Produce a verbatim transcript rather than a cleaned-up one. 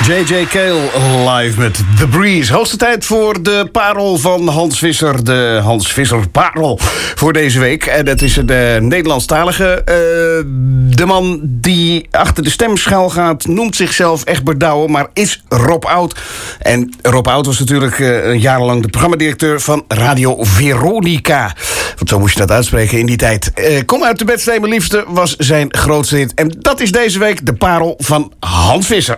J J Cale live met The Breeze. Hoogste tijd voor de parel van Hans Visser. De Hans Visser parel voor deze week. En dat is een uh, Nederlandstalige. Uh, de man die achter de stem schuil gaat noemt zichzelf Egbert Douwe, maar is Rob Oud. En Rob Oud was natuurlijk uh, een jarenlang de programmadirecteur van Radio Veronica. Want zo moest je dat uitspreken in die tijd. Uh, Kom uit de bed, mijn liefste was zijn grootste hit. En dat is deze week de parel van Hans Visser.